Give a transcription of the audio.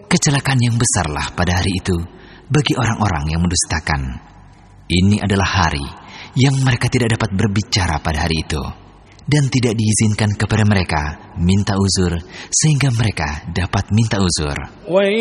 Kecelakaan yang besarlah pada hari itu bagi orang-orang yang mendustakan. Ini adalah hari yang mereka tidak dapat berbicara pada hari itu, dan tidak diizinkan kepada mereka minta uzur sehingga mereka dapat minta uzur.